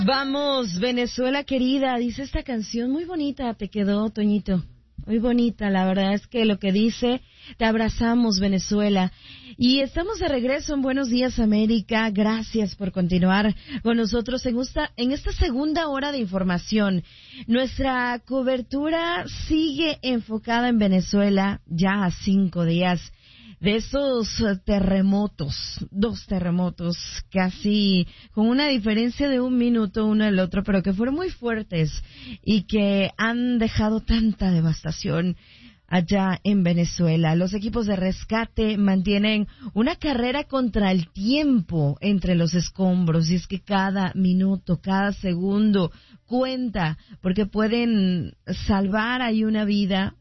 Vamos, Venezuela querida, dice esta canción, muy bonita te quedó, Toñito, muy bonita, la verdad es que lo que dice, te abrazamos Venezuela, y estamos de regreso en Buenos Días América, gracias por continuar con nosotros en esta segunda hora de información. Nuestra cobertura sigue enfocada en Venezuela ya a 5 días de esos terremotos, 2 terremotos, casi con una diferencia de 1 minuto uno del otro, pero que fueron muy fuertes y que han dejado tanta devastación allá en Venezuela. Los equipos de rescate mantienen una carrera contra el tiempo entre los escombros, y es que cada minuto, cada segundo cuenta, porque pueden salvar ahí una vida.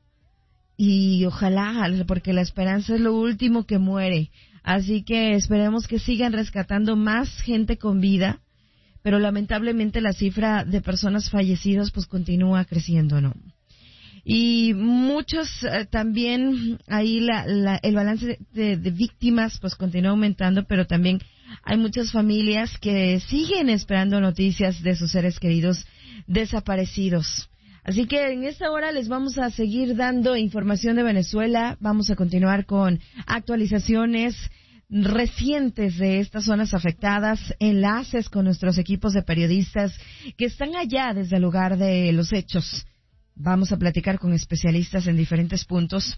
Y ojalá, porque la esperanza es lo último que muere. Así que esperemos que sigan rescatando más gente con vida, pero lamentablemente la cifra de personas fallecidas pues continúa creciendo, ¿no? Y muchos también, ahí el balance de víctimas pues continúa aumentando, pero también hay muchas familias que siguen esperando noticias de sus seres queridos desaparecidos. Así que en esta hora les vamos a seguir dando información de Venezuela. Vamos a continuar con actualizaciones recientes de estas zonas afectadas, enlaces con nuestros equipos de periodistas que están allá desde el lugar de los hechos. Vamos a platicar con especialistas en diferentes puntos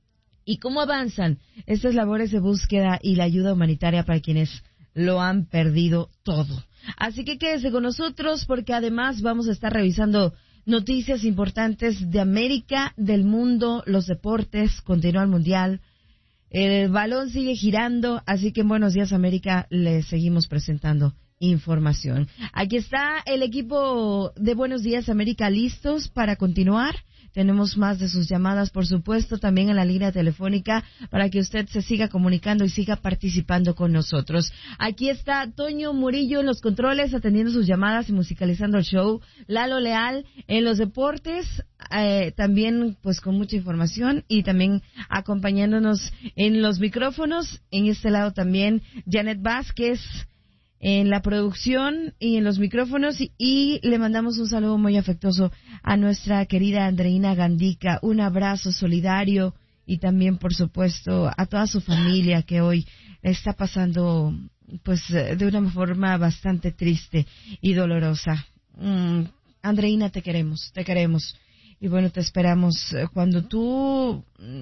y cómo avanzan estas labores de búsqueda y la ayuda humanitaria para quienes lo han perdido todo. Así que quédese con nosotros porque además vamos a estar revisando noticias importantes de América, del mundo, los deportes, continúa el Mundial. El balón sigue girando, así que en Buenos Días América les seguimos presentando información. Aquí está el equipo de Buenos Días América listos para continuar. Tenemos más de sus llamadas, por supuesto, también en la línea telefónica para que usted se siga comunicando y siga participando con nosotros. Aquí está Toño Murillo en los controles, atendiendo sus llamadas y musicalizando el show. Lalo Leal en los deportes, también pues con mucha información y también acompañándonos en los micrófonos. En este lado también Janet Vázquez en la producción y en los micrófonos, y le mandamos un saludo muy afectuoso a nuestra querida Andreina Gandica, un abrazo solidario y también por supuesto a toda su familia que hoy está pasando pues de una forma bastante triste y dolorosa. Andreina, te queremos y bueno, te esperamos cuando tú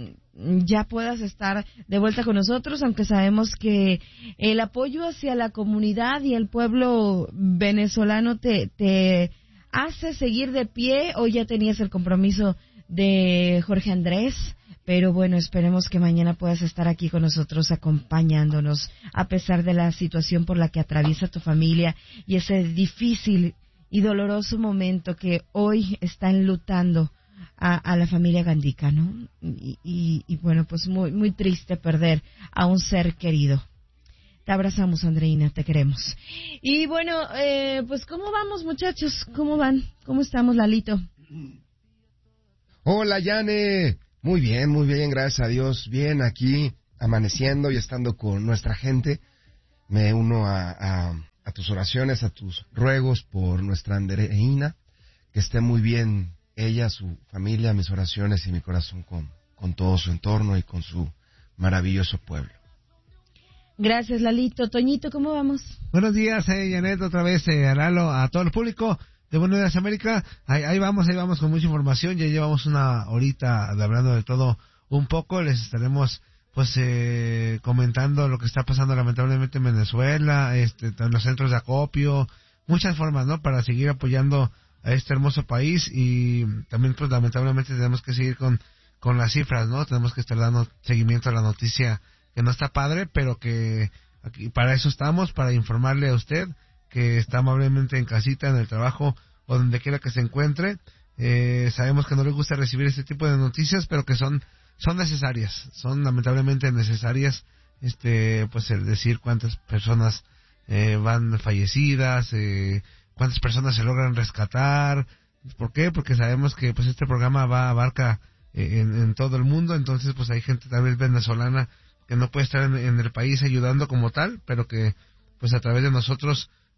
ya puedas estar de vuelta con nosotros, aunque sabemos que el apoyo hacia la comunidad y el pueblo venezolano te hace seguir de pie. Hoy ya tenías el compromiso de Jorge Andrés, pero bueno, esperemos que mañana puedas estar aquí con nosotros acompañándonos a pesar de la situación por la que atraviesa tu familia y ese difícil y doloroso momento que hoy está enlutando a la familia Gandica, ¿no? Y bueno, pues muy, muy triste perder a un ser querido. Te abrazamos, Andreina, te queremos. Y bueno, pues ¿cómo vamos, muchachos? ¿Cómo van? ¿Cómo estamos, Lalito? Hola, Yane. Muy bien, gracias a Dios. Bien, aquí, amaneciendo y estando con nuestra gente. Me uno a tus oraciones, a tus ruegos por nuestra Andreina, que esté muy bien ella, su familia, mis oraciones y mi corazón con todo su entorno y con su maravilloso pueblo. Gracias, Lalito. Toñito, ¿cómo vamos? Buenos días, Janet, otra vez, a Lalo, a todo el público de Buenos Días América. Ahí vamos con mucha información. Ya llevamos una horita hablando de todo un poco. Les estaremos pues comentando lo que está pasando lamentablemente en Venezuela, en los centros de acopio, muchas formas, ¿no?, para seguir apoyando a este hermoso país. Y también pues lamentablemente tenemos que seguir con las cifras, ¿no? Tenemos que estar dando seguimiento a la noticia que no está padre, pero que aquí para eso estamos, para informarle a usted que está amablemente en casita, en el trabajo o donde quiera que se encuentre. Sabemos que no le gusta recibir este tipo de noticias, pero que son necesarias, son lamentablemente necesarias, pues el decir cuántas personas van fallecidas, cuántas personas se logran rescatar. ¿Por qué? Porque sabemos que pues este programa abarca en todo el mundo, entonces pues hay gente tal vez venezolana que no puede estar en el país ayudando como tal, pero que pues a través de nosotros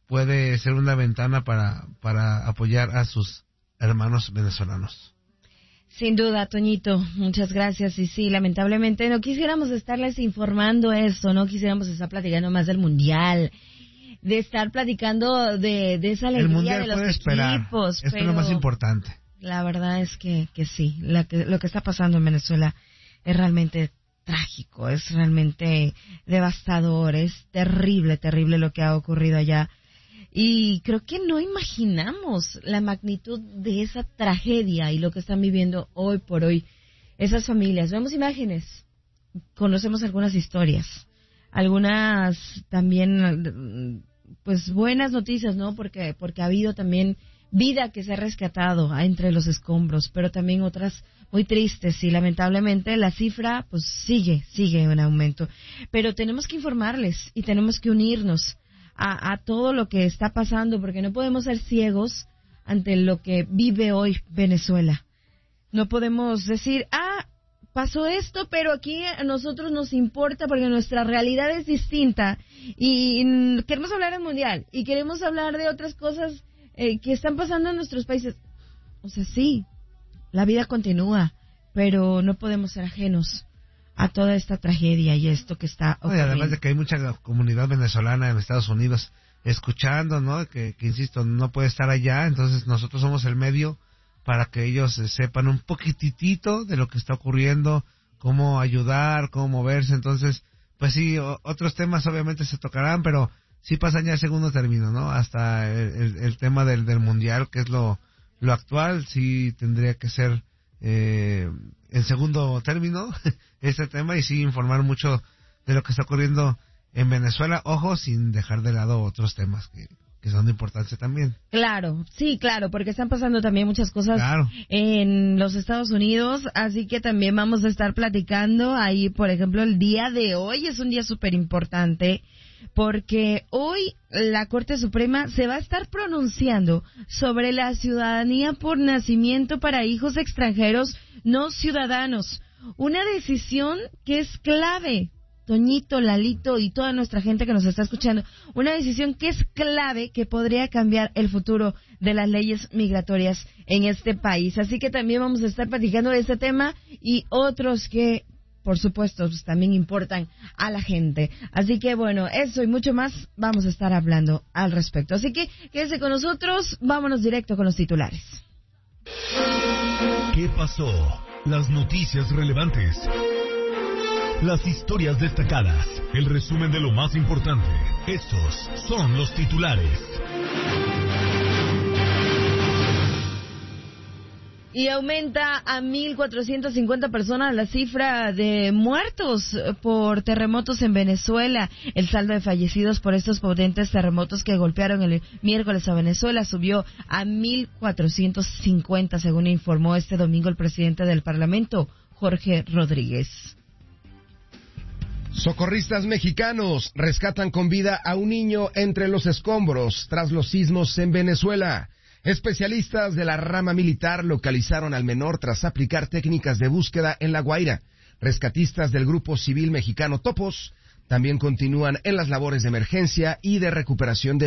puede ser una ventana para apoyar a sus hermanos venezolanos. Sin duda, Toñito, muchas gracias. Y sí, lamentablemente no quisiéramos estarles informando eso, no quisiéramos estar platicando más del Mundial, de estar platicando de esa alegría de los equipos. Esto es lo más importante. La verdad es que sí, lo que está pasando en Venezuela es realmente trágico, es realmente devastador, es terrible lo que ha ocurrido allá. Y creo que no imaginamos la magnitud de esa tragedia y lo que están viviendo hoy por hoy esas familias. Vemos imágenes, conocemos algunas historias, algunas también pues buenas noticias, ¿no? Porque ha habido también vida que se ha rescatado entre los escombros, pero también otras muy tristes y lamentablemente la cifra pues sigue en aumento. Pero tenemos que informarles y tenemos que unirnos a todo lo que está pasando, porque no podemos ser ciegos ante lo que vive hoy Venezuela. No podemos decir, pasó esto, pero aquí a nosotros nos importa porque nuestra realidad es distinta y queremos hablar del Mundial y queremos hablar de otras cosas que están pasando en nuestros países. O sea, sí, la vida continúa, pero no podemos ser ajenos a toda esta tragedia y esto que está ocurriendo. Y además de que hay mucha comunidad venezolana en Estados Unidos escuchando, ¿no? Que insisto, no puede estar allá, entonces nosotros somos el medio para que ellos sepan un poquitito de lo que está ocurriendo, cómo ayudar, cómo moverse. Entonces, pues sí, otros temas obviamente se tocarán, pero sí pasan ya a segundo término, ¿no? Hasta el tema del Mundial, que es lo actual, sí tendría que ser en segundo término este tema, y sí informar mucho de lo que está ocurriendo en Venezuela, ojo, sin dejar de lado otros temas que son de importancia también. Claro, sí, claro, porque están pasando también muchas cosas en los Estados Unidos, así que también vamos a estar platicando ahí, por ejemplo, el día de hoy es un día súper importante, porque hoy la Corte Suprema se va a estar pronunciando sobre la ciudadanía por nacimiento para hijos extranjeros no ciudadanos. Una decisión que es clave, Toñito, Lalito y toda nuestra gente que nos está escuchando. Una decisión que es clave, que podría cambiar el futuro de las leyes migratorias en este país. Así que también vamos a estar platicando de este tema y otros que, por supuesto, pues, también importan a la gente. Así que, bueno, eso y mucho más vamos a estar hablando al respecto. Así que quédese con nosotros, vámonos directo con los titulares. ¿Qué pasó? Las noticias relevantes. Las historias destacadas. El resumen de lo más importante. Estos son los titulares. Y aumenta a 1,450 personas la cifra de muertos por terremotos en Venezuela. El saldo de fallecidos por estos potentes terremotos que golpearon el miércoles a Venezuela subió a 1,450, según informó este domingo el presidente del Parlamento, Jorge Rodríguez. Socorristas mexicanos rescatan con vida a un niño entre los escombros tras los sismos en Venezuela. Especialistas de la rama militar localizaron al menor tras aplicar técnicas de búsqueda en La Guaira. Rescatistas del Grupo Civil Mexicano Topos también continúan en las labores de emergencia y de recuperación de